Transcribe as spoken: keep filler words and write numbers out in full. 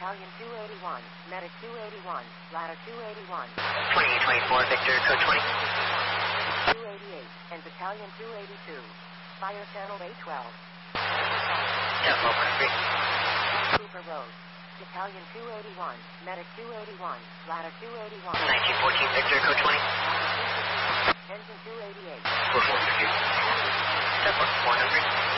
Battalion two eighty-one, Medic two eighty-one, Ladder two eighty-one. twenty-eight twenty-four, Victor, code twenty. two eighty-eight, and Battalion two eighty-two. Fire channel eight twelve. Tempo, three. Cooper Road. Battalion two eighty-one, Medic two eighty-one, Ladder two eighty-one. nineteen fourteen, Victor, code twenty. Engine two eighty-eight. four four six. Tempo, one hundred.